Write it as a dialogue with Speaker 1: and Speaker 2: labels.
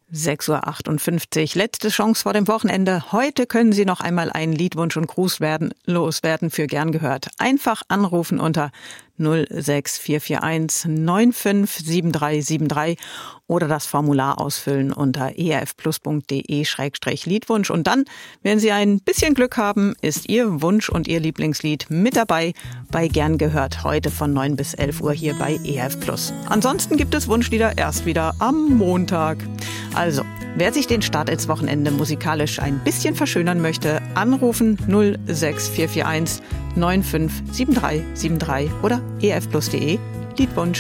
Speaker 1: 6:58 Uhr. Letzte Chance vor dem Wochenende. Heute können Sie noch einmal einen Liedwunsch und Gruß loswerden für gern gehört. Einfach anrufen unter 06441 957373 oder das Formular ausfüllen unter erfplus.de/Liedwunsch. Und dann, wenn Sie ein bisschen Glück haben, ist Ihr Wunsch und Ihr Lieblingslied mit dabei bei Gern gehört heute von 9 bis 11 Uhr hier bei ERF Plus. Ansonsten gibt es Wunschlieder erst wieder am Montag. Also, wer sich den Start ins Wochenende musikalisch ein bisschen verschönern möchte, anrufen 06441 957373 oder erfplus.de Liedwunsch.